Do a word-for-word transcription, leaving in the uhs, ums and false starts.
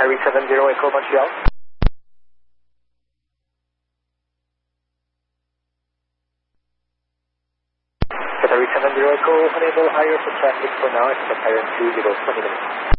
Irie seven zero Echo Montreal. Irie seven zero Echo, unable higher for traffic for now, it's the current two zero twenty minutes.